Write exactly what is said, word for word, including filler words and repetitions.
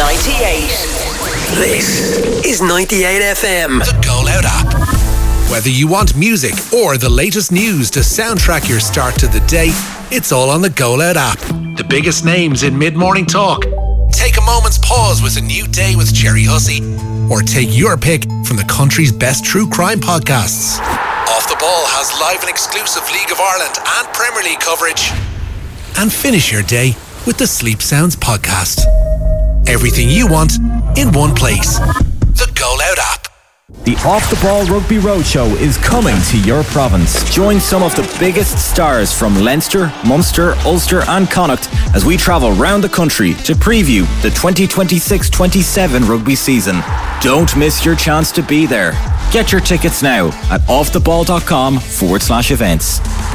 ninety-eight. This is ninety-eight F M. The Go Loud app. Whether you want music or the latest news to soundtrack your start to the day, it's all on the Go Loud app. The biggest names in mid-morning talk. Take a moment's pause with A New Day with Jerry Hussey. Or take your pick from the country's best true crime podcasts. Off the Ball has live and exclusive League of Ireland and Premier League coverage. And finish your day with the Sleep Sounds podcast. Everything you want in one place. The Go Loud app. The Off the Ball Rugby Roadshow is coming to your province. Join some of the biggest stars from Leinster, Munster, Ulster and Connacht as we travel round the country to preview the twenty twenty-six twenty-seven rugby season. Don't miss your chance to be there. Get your tickets now at offtheball.com forward slash events.